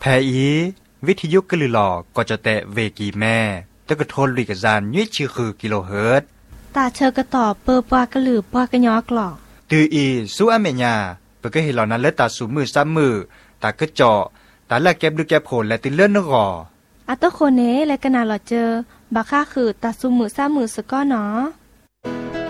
แพอีวิทยุกะลือหลอก็จะแตะเวกีแม่ตะกะทนลุยกะจานยุ้ยชื่อคือกิโลเฮิรตซ์ตาเชอกระต่อเปอปากระหลือปากระยอกหลอตืออีสู้อเมญาเปก็เห็นเหล่านั้นและตาสูมือซ้ำมือตากระเจาะตาละแก็บดูแก็บโผลและติเลื่อนนกออัตโคเนและกะนาหลอเจอบักค่าคือตาสูมือซ้ำมือสะก้อหนอ